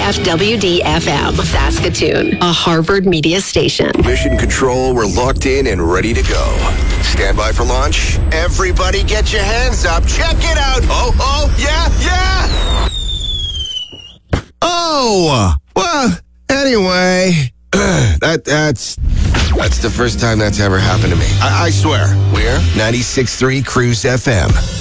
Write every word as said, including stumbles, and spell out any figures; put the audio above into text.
F W D F M, Saskatoon, a Harvard media station. Mission Control, we're locked in and ready to go. Stand by for launch. Everybody get your hands up. Check it out. Oh, oh, yeah, yeah. Oh, well, anyway, that that's that's the first time that's ever happened to me. I, I swear. We're ninety-six point three Cruise F M.